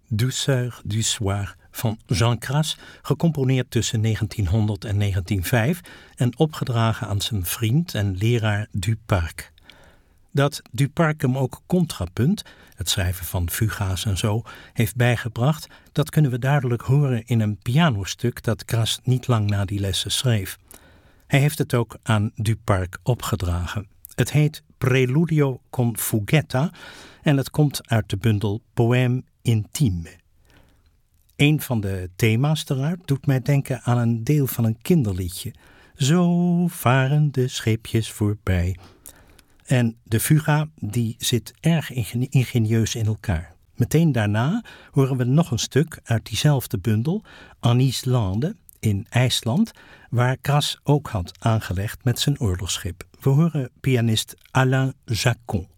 Douceur du soir van Jean Cras, gecomponeerd tussen 1900 en 1905 en opgedragen aan zijn vriend en leraar Duparc. Dat Duparc hem ook contrapunt, het schrijven van fuga's en zo, heeft bijgebracht, dat kunnen we duidelijk horen in een pianostuk dat Cras niet lang na die lessen schreef. Hij heeft het ook aan Duparc opgedragen. Het heet Preludio con Fughetta en het komt uit de bundel Poème intime. Een van de thema's eruit doet mij denken aan een deel van een kinderliedje. Zo varen de scheepjes voorbij. En de fuga die zit erg ingenieus in elkaar. Meteen daarna horen we nog een stuk uit diezelfde bundel, En Islande, in IJsland, waar Cras ook had aangelegd met zijn oorlogsschip. We horen pianist Alain Jacon.